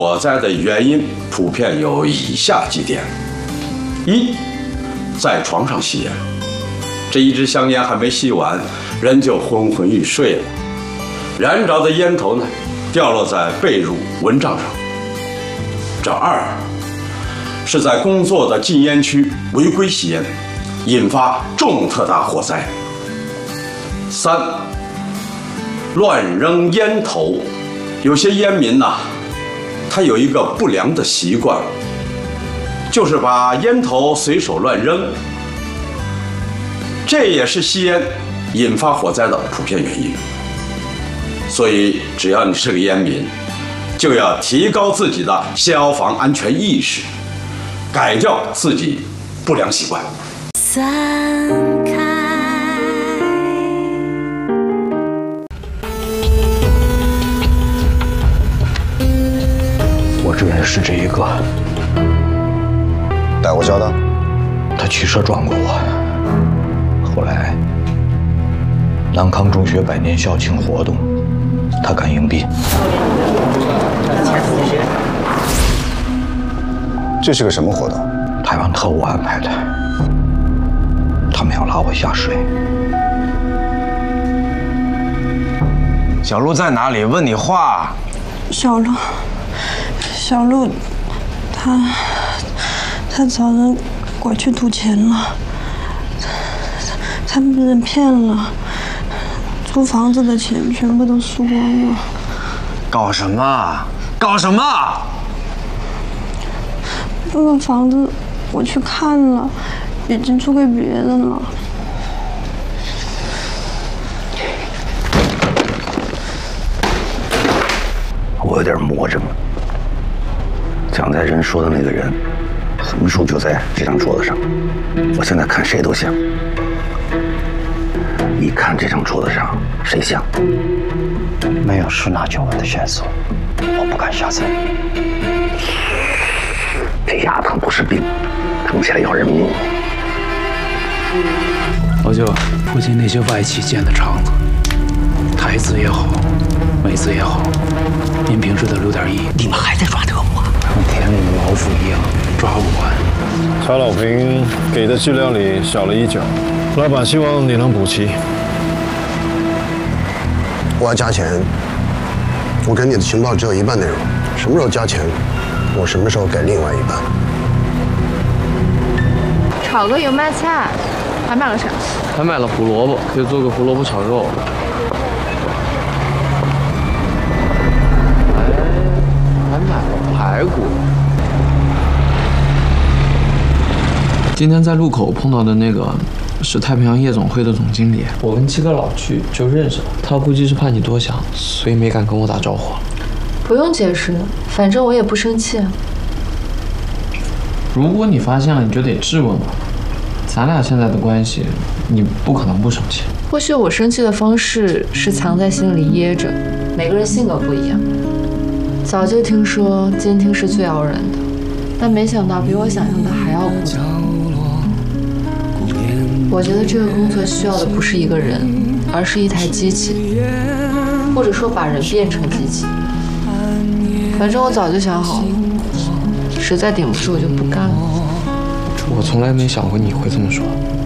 火灾的原因普遍有以下几点：一，在床上吸烟，这一支香烟还没吸完，人就昏昏欲睡了，燃着的烟头呢，掉落在被褥、蚊帐上。这二，是在工作的禁烟区违规吸烟，引发重特大火灾。三，乱扔烟头，有些烟民呐，他有一个不良的习惯，就是把烟头随手乱扔，这也是吸烟引发火灾的普遍原因。所以，只要你是个烟民，就要提高自己的消防安全意识，改掉自己不良习惯。散开。 我追的是这一个， 带过销的， 他驱车撞过我。后来，南康中学100年校庆活动，他敢迎宾。 这是个什么活动？ 台湾特务安排的，他们要拉我下水。 小鹿在哪里？问你话。 小鹿，他找人过去赌钱了，他被人骗了，租房子的钱全部都输光了。 搞什么？搞什么？ 那个房子我去看了，已经租给别人了。 我有点魔怔。蒋在仁说的那个人，横竖就在这张桌子上。我现在看谁都像。你看这张桌子上谁像？没有施拿9万的线索，我不敢下菜。这牙疼不是病，疼起来要人命。 老舅，附近那些外企建的厂子，台资也好，美资也好，您平时得留点意。 你们还在抓特务啊？ 像田里的老虎一样抓不完。 曹老平给的资料里少了一角，老板希望你能补齐。 我要加钱，我给你的情报只有1半内容，什么时候加钱，我什么时候给另外1半。 炒个油麦菜，还买了啥？ 还买了胡萝卜，可以做个胡萝卜炒肉。还买了排骨。今天在路口碰到的那个是太平洋夜总会的总经理，我跟七哥老去就认识了。他估计是怕你多想，所以没敢跟我打招呼。 不用解释，反正我也不生气。 如果你发现了，你就得质问我。咱俩现在的关系，你不可能不生气。 或许我生气的方式是藏在心里掖着，每个人性格不一样。早就听说监听是最熬人的，但没想到比我想象的还要孤单。我觉得这个工作需要的不是一个人，而是一台机器，或者说把人变成机器。反正我早就想好了，实在顶不住就不干了。 我从来没想过你会这么说。